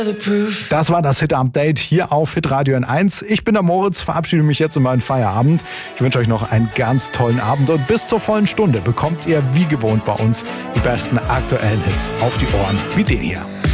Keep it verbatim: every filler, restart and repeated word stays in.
Das war das Hit-Update hier auf Hitradio N eins. Ich bin der Moritz, verabschiede mich jetzt in meinen Feierabend. Ich wünsche euch noch einen ganz tollen Abend und bis zur vollen Stunde bekommt ihr wie gewohnt bei uns die besten aktuellen Hits auf die Ohren, wie den hier.